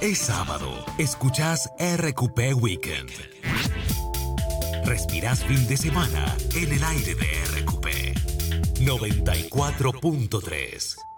Es sábado. Escuchás RQP Weekend. Respirás fin de semana en el aire de RQP 94.3.